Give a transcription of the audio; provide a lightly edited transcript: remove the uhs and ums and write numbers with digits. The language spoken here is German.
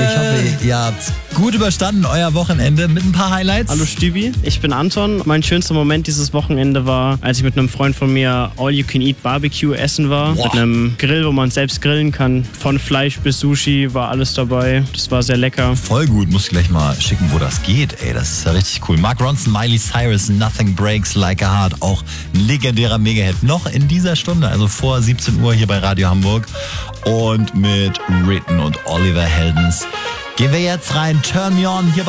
Ich hoffe, ihr habt gut überstanden, euer Wochenende mit ein paar Highlights. Hallo Stübi, ich bin Anton. Mein schönster Moment dieses Wochenende war, als ich mit einem Freund von mir All-You-Can-Eat-Barbecue essen war. Boah. Mit einem Grill, wo man selbst grillen kann. Von Fleisch bis Sushi war alles dabei. Das war sehr lecker. Voll gut, muss ich gleich mal schicken, wo das geht. Ey, das ist ja richtig cool. Mark Ronson, Miley Cyrus, Nothing Breaks Like a Heart. Auch ein legendärer Mega-Hit. Noch in dieser Stunde, also vor 17 Uhr hier bei Radio Hamburg. Und mit Ritten und Oliver Heldens gehen wir jetzt rein. Turn Me On hier bei